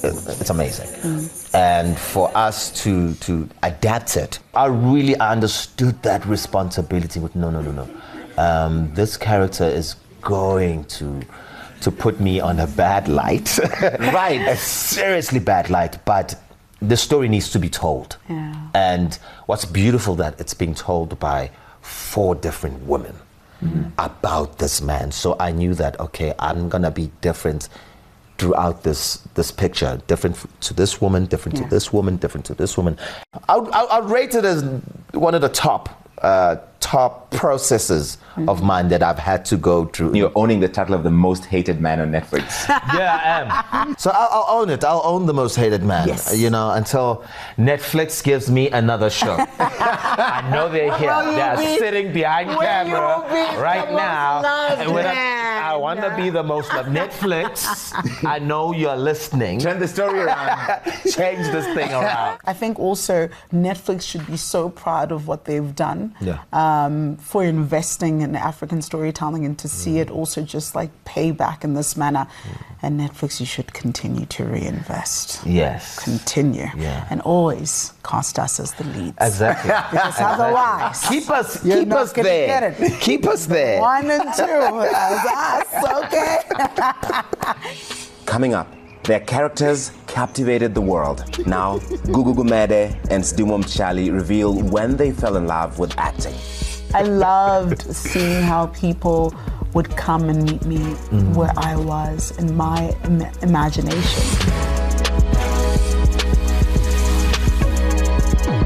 it's amazing. And for us to adapt it, I really understood that responsibility with no. This character is going to put me on a bad light. Right. A seriously bad light, but the story needs to be told. Yeah. And what's beautiful that it's being told by 4 different women about this man. So I knew that, okay, I'm gonna be different throughout this picture, different to this woman, different to this woman, different to this woman. I'll rate it as one of the top processes of mine that I've had to go through. You're owning the title of the most hated man on Netflix. Yeah, I am. So I'll own it. I'll own the most hated man. Yes. You know, until Netflix gives me another show. I know they're here. They're sitting behind camera right now. And when I want to be the most loved. Netflix, I know you're listening. Turn the story around. Change this thing around. I think also Netflix should be so proud of what they've done for investing in African storytelling, and to see it also just like pay back in this manner. And Netflix, you should continue to reinvest. Yes. Continue. Yeah. And always cast us as the leads. Exactly. Because otherwise, keep us not gonna there. get it. Keep us there. 1 and 2 as us, okay? Coming up, their characters captivated the world. Now, Gugu Gumede and Sdumom Chali reveal when they fell in love with acting. I loved seeing how people would come and meet me where I was in my imagination.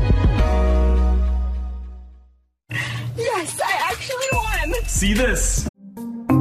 Yes, I actually won! See this?